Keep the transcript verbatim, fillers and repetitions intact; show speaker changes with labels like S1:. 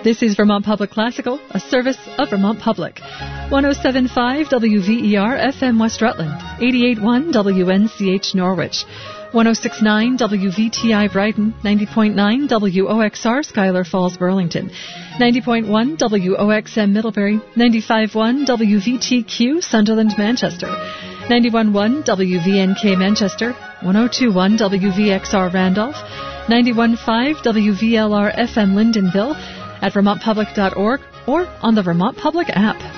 S1: This is Vermont Public Classical, a service of Vermont Public. one oh seven point five W V E R F M West Rutland, eighty-eight point one W N C H Norwich, one oh six point nine W V T I Brighton, ninety point nine W O X R Schuyler Falls Burlington, ninety point one W O X M Middlebury, ninety-five point one W V T Q Sunderland Manchester, ninety-one point one W V N K Manchester, one oh two point one W V X R Randolph, ninety-one point five W V L R F M Lyndonville, at vermont public dot org or on the Vermont Public app.